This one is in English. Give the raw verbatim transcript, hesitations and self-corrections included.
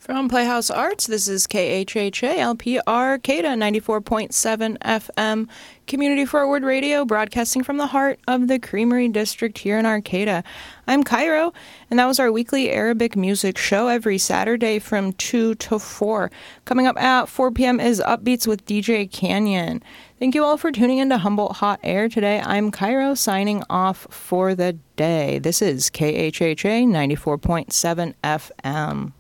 From Playhouse Arts, this is K H H A L P Arcata ninety-four point seven F M, Community Forward Radio, broadcasting from the heart of the Creamery District here in Arcata. I'm Cairo, and that was our weekly Arabic music show every Saturday from two to four. Coming up at four p.m. is Upbeats with D J Canyon. Thank you all for tuning into Humboldt Hot Air today. I'm Cairo, signing off for the day. This is K H H A ninety-four point seven F M.